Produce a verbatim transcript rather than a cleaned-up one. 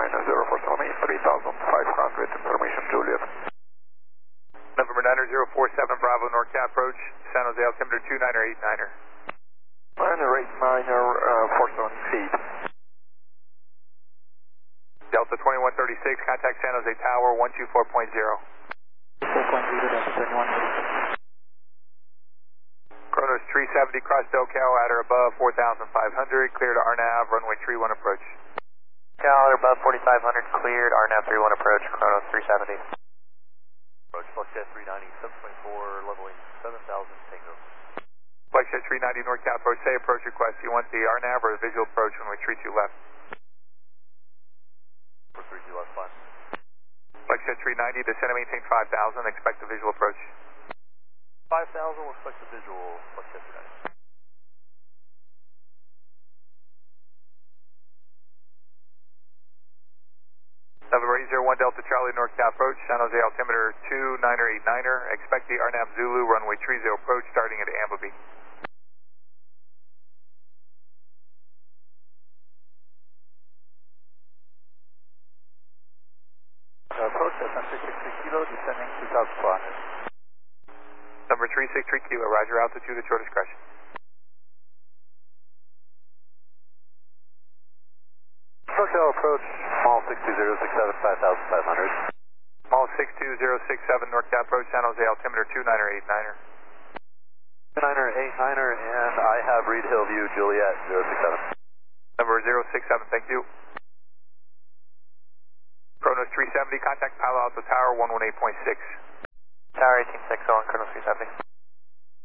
niner zero four seven, three thousand five hundred, information Juliet. November niner zero four seven, Bravo, NorCal approach, San Jose altimeter two niner eight niner. niner eight niner, uh, four seven feet. Delta twenty-one thirty-six, contact San Jose Tower one two four point zero. four point zero, Delta twenty-one thirty-six. Kronos three seventy, cross SoCal at or above four thousand five hundred, clear to R N A V, runway three one approach. Cal at or above forty-five hundred, cleared, R N A V three one approach, Kronos three seventy. Approach Flexjet three ninety, seven twenty-four, leveling seven thousand, Tango. Flexjet three ninety, NorCal approach, say approach request. You want the R N A V or the visual approach when we treat you left? four three two left, fine. Flexjet three ninety, descend and maintain five thousand, expect the visual approach. five thousand, we'll expect the visual, Flexjet three ninety. November eight zero one, Delta Charlie, NorCal approach, San Jose altimeter two niner eight niner, expect the R N A V Zulu, runway three zero approach, starting at Ambleby. Approach S M three six three kilo, descending two thousand four hundred. Number three six three kilo, roger, altitude at your discretion. SoCal approach, small six two zero six seven, five thousand five hundred. Small six two zero six seven, NorCal approach, San Jose altimeter two niner eight niner. two niner eight niner, and I have Reed Hillview, Juliet, zero six seven. Number zero six seven, thank you. Kronos three seventy, contact Palo Alto Tower one one eight point six. Tower eighteen six on, Kronos three seventy.